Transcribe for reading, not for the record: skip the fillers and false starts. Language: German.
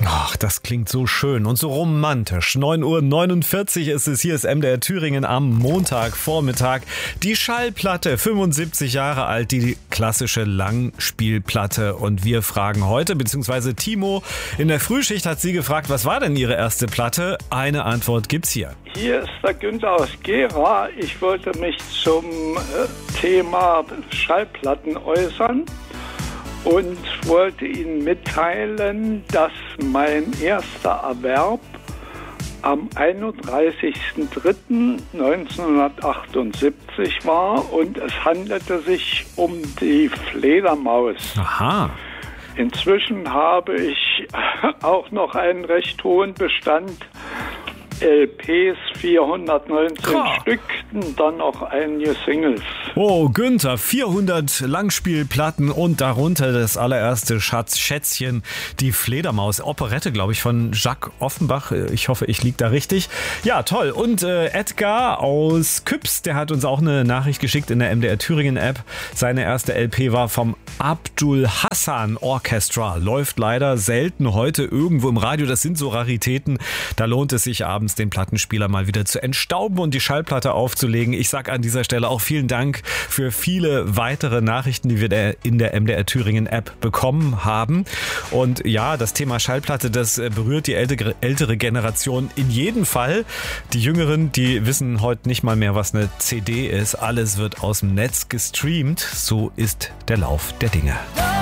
Ach, das klingt so schön und so romantisch. 9:49 Uhr ist es, hier ist MDR Thüringen am Montagvormittag. Die Schallplatte, 75 Jahre alt, die klassische Langspielplatte. Und wir fragen heute, beziehungsweise Timo in der Frühschicht hat sie gefragt, was war denn ihre erste Platte? Eine Antwort gibt's hier. Hier ist der Günther aus Gera. Ich wollte mich zum Thema Schallplatten äußern und wollte Ihnen mitteilen, dass mein erster Erwerb am 31.03.1978 war und es handelte sich um die Fledermaus. Aha. Inzwischen habe ich auch noch einen recht hohen Bestand LPs, 419 Stück, dann noch einige Singles. Oh, Günther, 400 Langspielplatten und darunter das allererste Schätzchen, die Fledermaus. Operette, glaube ich, von Jacques Offenbach. Ich hoffe, ich liege da richtig. Ja, toll. Und Edgar aus Küps, der hat uns auch eine Nachricht geschickt in der MDR Thüringen App. Seine erste LP war vom Abdul Hassan Orchestra. Läuft leider selten heute irgendwo im Radio. Das sind so Raritäten. Da lohnt es sich abends den Plattenspieler mal wieder zu entstauben und die Schallplatte aufzulegen. Ich sage an dieser Stelle auch vielen Dank für viele weitere Nachrichten, die wir in der MDR Thüringen App bekommen haben. Und ja, das Thema Schallplatte, das berührt die ältere Generation in jedem Fall. Die Jüngeren, die wissen heute nicht mal mehr, was eine CD ist. Alles wird aus dem Netz gestreamt. So ist der Lauf der Dinge.